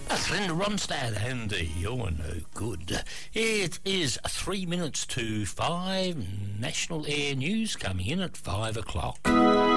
That's Linda Ronstadt, and you're no good. It is 3 minutes to 5. National Air News coming in at 5 o'clock.